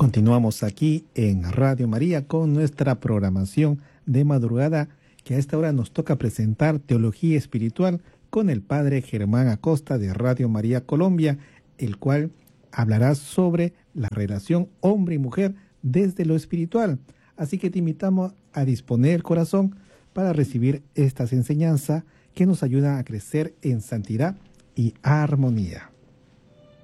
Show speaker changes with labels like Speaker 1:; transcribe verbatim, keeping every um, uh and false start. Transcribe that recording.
Speaker 1: Continuamos aquí en Radio María con nuestra programación de madrugada, que a esta hora nos toca presentar Teología Espiritual con el Padre Germán Acosta de Radio María Colombia, el cual hablará sobre la relación hombre y mujer desde lo espiritual. Así que te invitamos a disponer el corazón para recibir estas enseñanzas que nos ayudan a crecer en santidad y armonía.